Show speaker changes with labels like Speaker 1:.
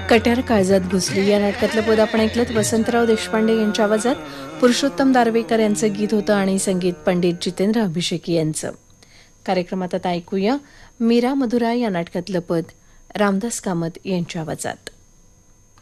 Speaker 1: कट्यार काळजात घुसली या नाटकातलं पद आपण ऐकलं वसंतराव देशपांडे यांच्या आवाजात. पुरुषोत्तम दारव्हेकर यांचं गीत होतं आणि संगीत पंडित जितेंद्र अभिषेकी यांचं. कार्यक्रमात आता ऐकूया मीरा मधुरा या नाटकातलं पद रामदास कामत यांच्या आवाजात.